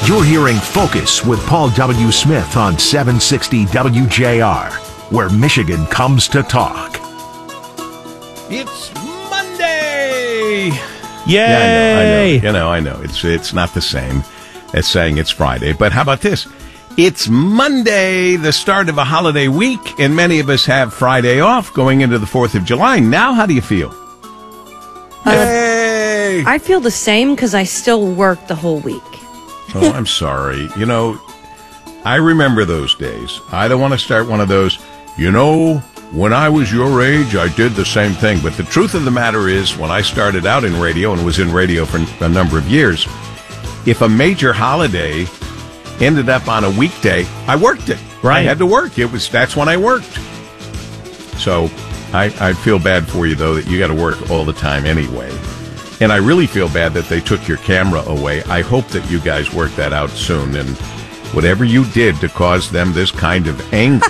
You're hearing Focus with Paul W. Smith on 760 WJR, where Michigan comes to talk. It's Monday! Yay! Yeah, I know. It's not the same as saying it's Friday, but how about this? It's Monday, the start of a holiday week, and many of us have Friday off going into the 4th of July. Now, how do you feel? Yay! I feel the same because I still work the whole week. Oh, I'm sorry. I remember those days. I don't want to start one of those, when I was your age, I did the same thing. But the truth of the matter is, when I started out in radio and was in radio for a number of years, if a major holiday ended up on a weekday, I worked it. Right. I had to work. That's when I worked. So I feel bad for you, though, that you got to work all the time anyway. And I really feel bad that they took your camera away. I hope that you guys work that out soon. And whatever you did to cause them this kind of anger.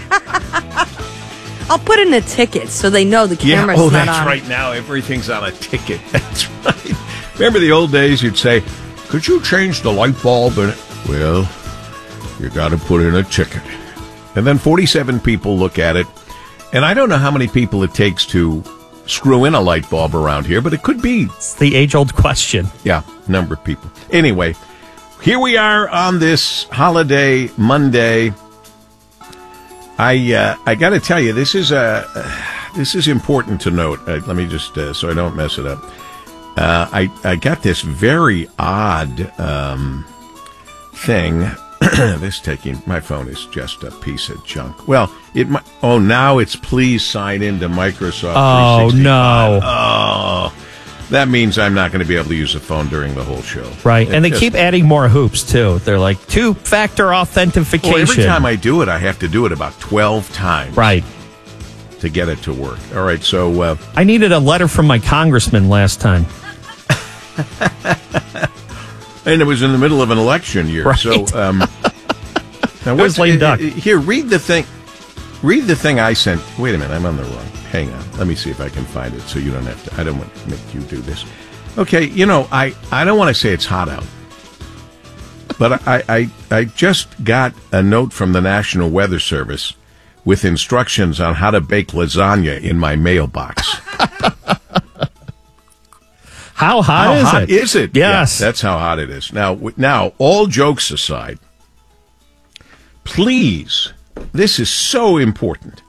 I'll put in a ticket so they know the camera's not on. That's right. Now everything's on a ticket. That's right. Remember the old days? You'd say, could you change the light bulb? Well, you got to put in a ticket. And then 47 people look at it. And I don't know how many people it takes to screw in a light bulb around here, but it could be. It's the age-old question. Yeah, number of people. Anyway, here we are on this holiday Monday. I got to tell you, this is important to note. Let me just so I don't mess it up. I got this very odd thing. My phone is just a piece of junk. Well, now it's please sign into Microsoft 365. No. Oh, that means I'm not going to be able to use the phone during the whole show. Right, and they keep adding more hoops, too. They're like, two-factor authentication. Well, every time I do it, I have to do it about 12 times. Right. To get it to work. All right, so... I needed a letter from my congressman last time. And it was in the middle of an election year. Right. So, now was lame duck. Here, read the thing. Read the thing I sent. Wait a minute, I'm on the wrong. Hang on. Let me see if I can find it so you don't have to. I don't want to make you do this. Okay, I don't want to say it's hot out. But I just got a note from the National Weather Service with instructions on how to bake lasagna in my mailbox. How hot is it? Yes. Yeah, that's how hot it is. Now, all jokes aside, please, this is so important.